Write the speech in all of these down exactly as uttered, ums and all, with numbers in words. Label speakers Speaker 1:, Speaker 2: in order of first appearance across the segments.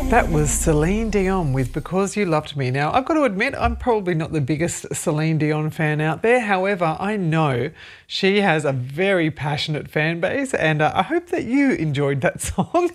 Speaker 1: That was Celine Dion with Because You Loved Me. Now, I've got to admit, I'm probably not the biggest Celine Dion fan out there. However, I know she has a very passionate fan base, and uh, I hope that you enjoyed that song.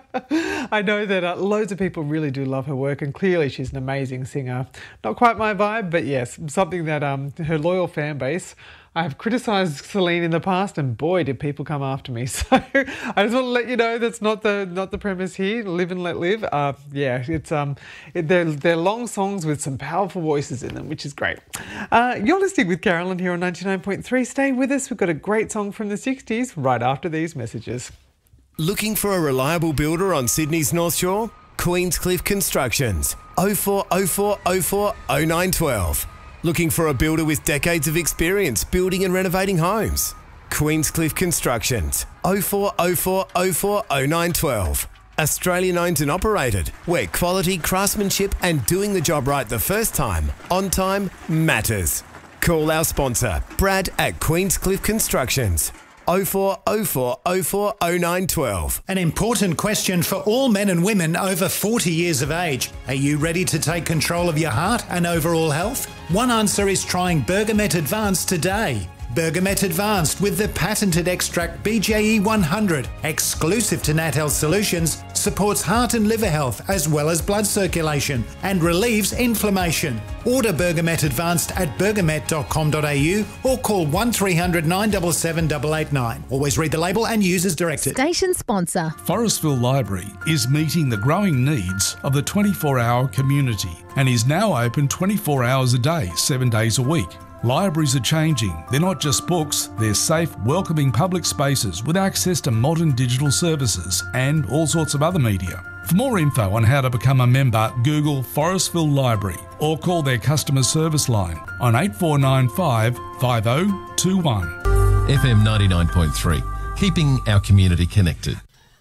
Speaker 1: I know that uh, loads of people really do love her work, and clearly she's an amazing singer. Not quite my vibe, but yes, something that um, her loyal fan base. I have criticised Celine in the past, and boy, did people come after me. So I just want to let you know that's not the not the premise here. Live and let live. Uh, yeah, it's um, it, they're they're long songs with some powerful voices in them, which is great. Uh, you're listening with Carolyn here on ninety-nine point three. Stay with us. We've got a great song from the sixties right after these messages.
Speaker 2: Looking for a reliable builder on Sydney's North Shore? Queenscliff Constructions. oh four oh four oh four oh nine one two. Looking for a builder with decades of experience building and renovating homes? Queenscliff Constructions. oh four oh four oh four oh nine one two. Australian owned and operated, where quality, craftsmanship and doing the job right the first time, on time, matters. Call our sponsor, Brad at Queenscliff Constructions. oh four oh four oh four oh nine one two.
Speaker 3: An important question for all men and women over forty years of age. Are you ready to take control of your heart and overall health? One answer is trying Bergamet Advanced today. Bergamet Advanced with the patented extract B J E one hundred, exclusive to Nat Health Solutions, supports heart and liver health as well as blood circulation and relieves inflammation. Order Bergamet Advanced at bergamet dot com dot a u or call one three hundred nine seven seven eight eight nine. Always read the label and use as directed.
Speaker 4: Station sponsor.
Speaker 5: Forestville Library is meeting the growing needs of the twenty-four hour community and is now open twenty-four hours a day, seven days a week. Libraries are changing. They're not just books, they're safe, welcoming public spaces with access to modern digital services and all sorts of other media. For more info on how to become a member, Google Forestville Library or call their customer service line on eight four nine five, five oh two one.
Speaker 6: F M ninety-nine point three, keeping our community connected.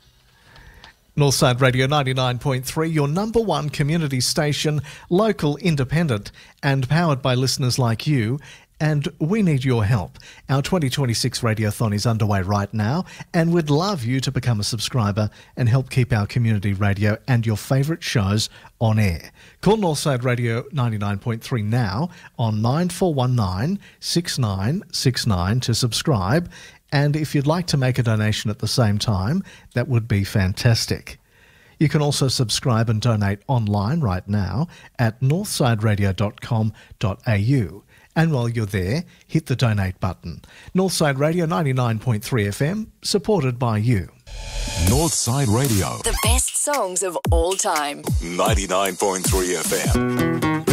Speaker 7: Northside Radio ninety-nine point three, your number one community station, local, independent and powered by listeners like you. And we need your help. Our twenty twenty-six Radiothon is underway right now and we'd love you to become a subscriber and help keep our community radio and your favourite shows on air. Call Northside Radio ninety-nine point three now on nine four one nine, six nine six nine to subscribe. And if you'd like to make a donation at the same time, that would be fantastic. You can also subscribe and donate online right now at northside radio dot com dot a u. And while you're there, hit the donate button. Northside Radio ninety-nine point three F M, supported by you.
Speaker 8: Northside Radio.
Speaker 4: The best songs of all time.
Speaker 8: ninety-nine point three F M.